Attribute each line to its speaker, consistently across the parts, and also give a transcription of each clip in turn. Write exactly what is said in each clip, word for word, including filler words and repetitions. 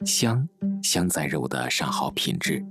Speaker 1: 香香在肉的上好品质。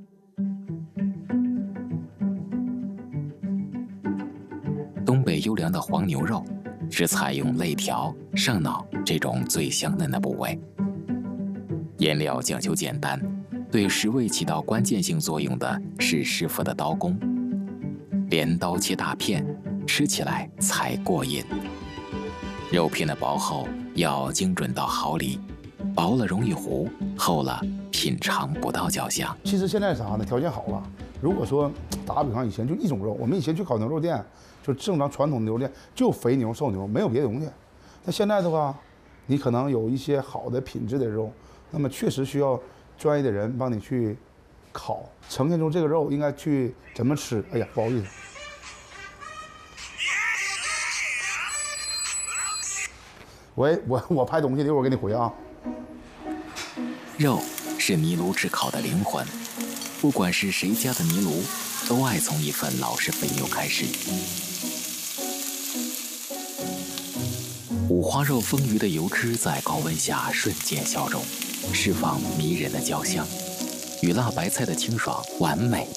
Speaker 1: 东北优良的黄牛肉是采用肋条、上脑这种最香嫩的部位，腌料讲究简单，对食味起到关键性作用的是师傅的刀工，连刀切大片，吃起来才过瘾。肉片的薄厚要精准到毫厘，薄了容易糊，厚了品尝不到焦香。
Speaker 2: 其实现在啥呢？条件好了。如果说打个比方，以前就一种肉，我们以前去烤牛肉店，就正常传统牛肉店，就肥牛、瘦牛，没有别的东西。那现在的话，你可能有一些好的品质的肉，那么确实需要专业的人帮你去烤，呈现出这个肉应该去怎么吃。哎呀，不好意思。喂，我我拍东西，一会儿给你回啊。
Speaker 1: 肉是泥炉炙烤的灵魂，不管是谁家的泥炉，都爱从一份老式肥牛开始。五花肉丰腴的油脂在高温下瞬间消融，释放迷人的焦香，与辣白菜的清爽完美